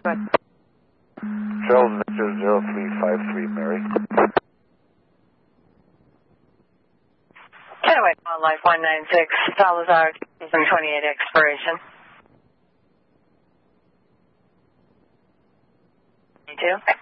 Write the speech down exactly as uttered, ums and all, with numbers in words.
ahead. Charles Victor zero three five three, Mary. Getaway Wildlife one nine six, Salazar, twenty-eight expiration. You too?